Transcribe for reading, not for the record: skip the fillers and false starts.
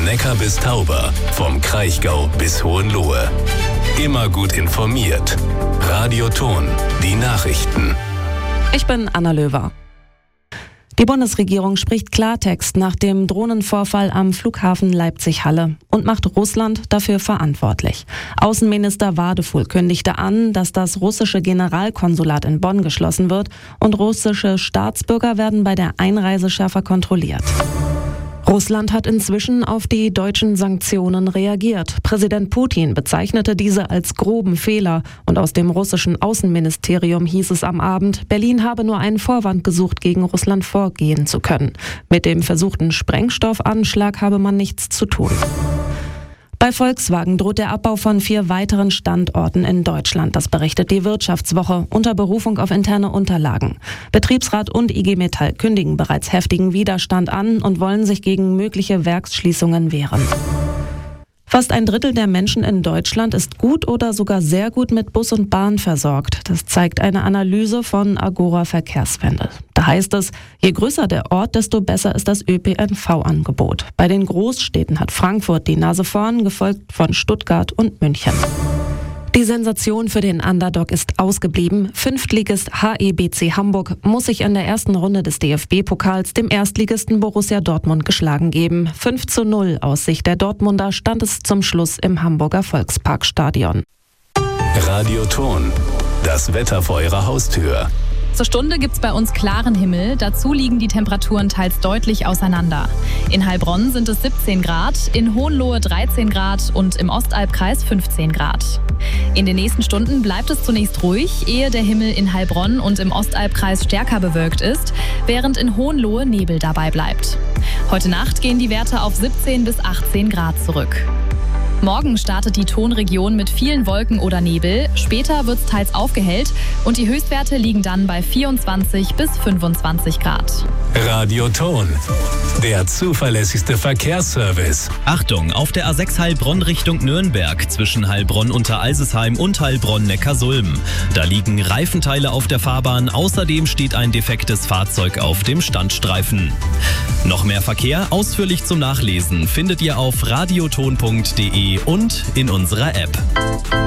Neckar bis Tauber, vom Kraichgau bis Hohenlohe. Immer gut informiert. Radio Thon, die Nachrichten. Ich bin Anna Löwer. Die Bundesregierung spricht Klartext nach dem Drohnenvorfall am Flughafen Leipzig-Halle und macht Russland dafür verantwortlich. Außenminister Wadefuhl kündigte an, dass das russische Generalkonsulat in Bonn geschlossen wird und russische Staatsbürger werden bei der Einreise schärfer kontrolliert. Russland hat inzwischen auf die deutschen Sanktionen reagiert. Präsident Putin bezeichnete diese als groben Fehler und aus dem russischen Außenministerium hieß es am Abend, Berlin habe nur einen Vorwand gesucht, gegen Russland vorgehen zu können. Mit dem versuchten Sprengstoffanschlag habe man nichts zu tun. Bei Volkswagen droht der Abbau von 4 weiteren Standorten in Deutschland. Das berichtet die Wirtschaftswoche unter Berufung auf interne Unterlagen. Betriebsrat und IG Metall kündigen bereits heftigen Widerstand an und wollen sich gegen mögliche Werksschließungen wehren. Fast ein Drittel der Menschen in Deutschland ist gut oder sogar sehr gut mit Bus und Bahn versorgt. Das zeigt eine Analyse von Agora Verkehrswende. Da heißt es, je größer der Ort, desto besser ist das ÖPNV-Angebot. Bei den Großstädten hat Frankfurt die Nase vorn, gefolgt von Stuttgart und München. Die Sensation für den Underdog ist ausgeblieben. Fünftligist HEBC Hamburg muss sich in der ersten Runde des DFB-Pokals dem Erstligisten Borussia Dortmund geschlagen geben. 5:0 aus Sicht der Dortmunder stand es zum Schluss im Hamburger Volksparkstadion. Radio Thon, das Wetter vor Ihrer Haustür. Zur Stunde gibt's bei uns klaren Himmel, dazu liegen die Temperaturen teils deutlich auseinander. In Heilbronn sind es 17 Grad, in Hohenlohe 13 Grad und im Ostalbkreis 15 Grad. In den nächsten Stunden bleibt es zunächst ruhig, ehe der Himmel in Heilbronn und im Ostalbkreis stärker bewölkt ist, während in Hohenlohe Nebel dabei bleibt. Heute Nacht gehen die Werte auf 17 bis 18 Grad zurück. Morgen startet die Thonregion mit vielen Wolken oder Nebel, später wird es teils aufgehellt und die Höchstwerte liegen dann bei 24 bis 25 Grad. Radio Thon, der zuverlässigste Verkehrsservice. Achtung, auf der A6 Heilbronn Richtung Nürnberg zwischen Heilbronn-Unteralsesheim und Heilbronn-Neckarsulm. Da liegen Reifenteile auf der Fahrbahn, außerdem steht ein defektes Fahrzeug auf dem Standstreifen. Noch mehr Verkehr ausführlich zum Nachlesen findet ihr auf radiothon.de und in unserer App.